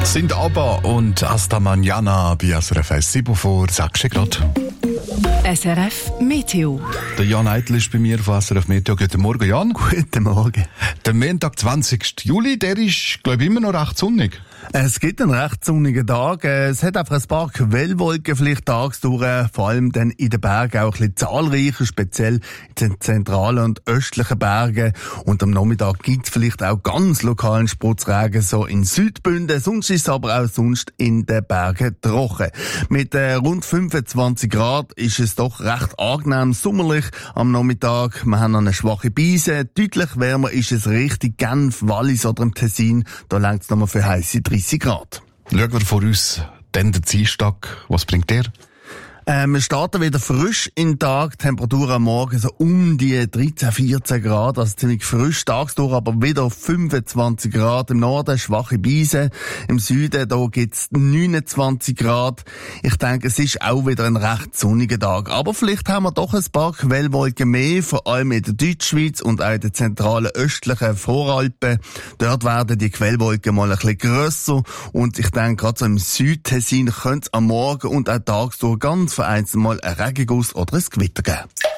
Sind ABBA und Asta Manana bei SRF 7 vor 6 Grad. SRF Meteo. Der Jan Eitel ist bei mir von SRF Meteo. Guten Morgen, Jan. Guten Morgen. Der Montag, 20. Juli, der ist, glaube ich, immer noch recht sonnig. Es gibt einen recht sonnigen Tag. Es hat einfach ein paar Quellwolken vielleicht tagsdurch, vor allem dann in den Bergen auch ein bisschen zahlreicher, speziell in den zentralen und östlichen Bergen. Und am Nachmittag gibt es vielleicht auch ganz lokalen Spritzregen, so in Südbünden. Sonst ist es aber auch sonst in den Bergen trocken. Mit rund 25 Grad ist es doch recht angenehm sommerlich am Nachmittag. Wir haben noch eine schwache Brise. Deutlich wärmer ist es Richtung Genf, Wallis oder im Tessin. Da reicht es nochmal für heisse 30 Grad. Schauen wir voraus, dann der Dienstag. Was bringt der? Wir starten wieder frisch in den Tag. Temperatur am Morgen so um die 13, 14 Grad. Also ziemlich frisch tagsdurch, aber wieder 25 Grad. Im Norden schwache Brise. Im Süden, da gibt's 29 Grad. Ich denke, es ist auch wieder ein recht sonniger Tag. Aber vielleicht haben wir doch ein paar Quellwolken mehr, vor allem in der Deutschschweiz und auch in den zentralen östlichen Voralpen. Dort werden die Quellwolken mal ein bisschen grösser. Und ich denke, gerade so im Südtessin könnte es am Morgen und auch tagsdurch ganz vereinzelt mal ein Regenguss oder ein Gewitter geben.